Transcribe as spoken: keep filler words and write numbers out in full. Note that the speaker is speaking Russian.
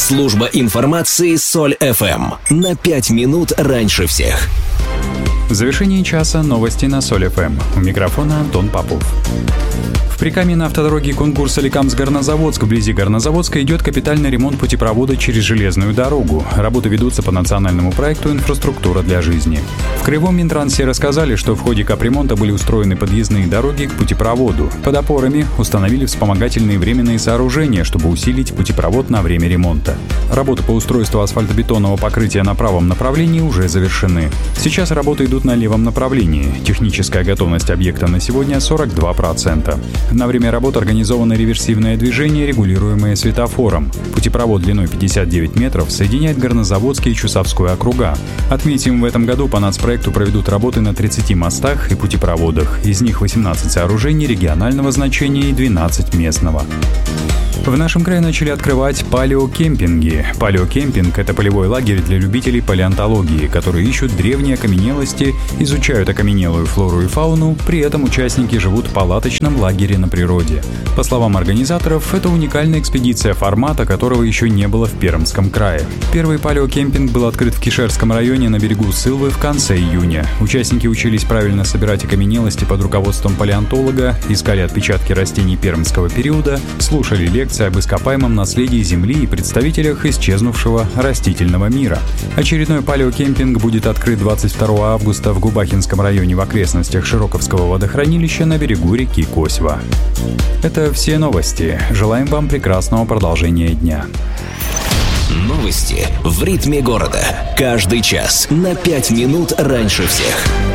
Служба информации Соль эф эм. На пять минут раньше всех. В завершении часа новости на Соль эф эм. У микрофона Антон Попов. В Прикамье на автодороге Кунгур-Соликамск-Горнозаводск вблизи Горнозаводска идет капитальный ремонт путепровода через железную дорогу. Работы ведутся по национальному проекту «Инфраструктура для жизни». В Краевом Минтрансе рассказали, что в ходе капремонта были устроены подъездные дороги к путепроводу. Под опорами установили вспомогательные временные сооружения, чтобы усилить путепровод на время ремонта. Работы по устройству асфальтобетонного покрытия на правом направлении уже завершены. Сейчас работы идут на левом направлении. Техническая готовность объекта на сегодня сорок два процента. На время работ организовано реверсивное движение, регулируемое светофором. Путепровод длиной пятьдесят девять метров соединяет Горнозаводский и Чусовскую округа. Отметим, в этом году по нацпроекту проведут работы на тридцати мостах и путепроводах. Из них восемнадцать сооружений регионального значения и двенадцать местного. В нашем крае начали открывать палеокемпинги. Палеокемпинг – это полевой лагерь для любителей палеонтологии, которые ищут древние окаменелости, изучают окаменелую флору и фауну, при этом участники живут в палаточном лагере на природе. По словам организаторов, это уникальная экспедиция, формата которого еще не было в Пермском крае. Первый палеокемпинг был открыт в Кишерском районе на берегу Сылвы в конце июня. Участники учились правильно собирать окаменелости под руководством палеонтолога, искали отпечатки растений пермского периода, слушали лекции об ископаемом наследии Земли и представителях исчезнувшего растительного мира. Очередной палеокемпинг будет открыт двадцать второго августа в Губахинском районе в окрестностях Широковского водохранилища на берегу реки Косьва. Это все новости. Желаем вам прекрасного продолжения дня. Новости в ритме города. Каждый час на пять минут раньше всех.